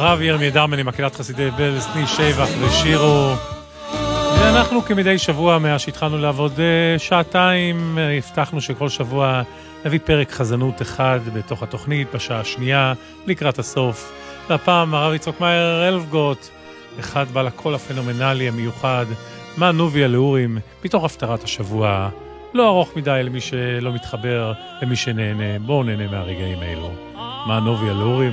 הרב ירמי דרמן, מקהלת חסידי בעלז, תני שבח ושירו. ואנחנו כמדי שבוע, מאז שהתחלנו לעבוד שעתיים, הבטחנו שכל שבוע נביא פרק חזנות אחד בתוך התוכנית, בשעה השנייה, לקראת הסוף. והפעם הרב יצחק מאיר אלפגוט, אחד בעל הקול הפנומנלי המיוחד, מה נוביה לאורים, מתוך הפטרת השבוע. לא ארוך מדי למי שלא מתחבר, למי שנהנה. בואו נהנה מהרגעים האלו. מה נוביה לאורים.